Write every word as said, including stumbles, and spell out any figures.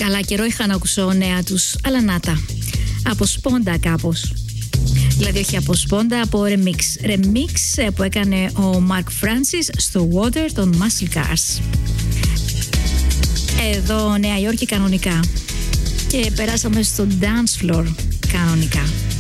Καλά καιρό είχα να ακούσω νέα τους, αλλά να τα. Από σπόντα κάπως. Δηλαδή όχι από σπόντα, από remix. Remix που έκανε ο Mark Francis στο Water των Muscle Cars. Εδώ Νέα Υόρκη κανονικά. Και περάσαμε στο dance floor κανονικά.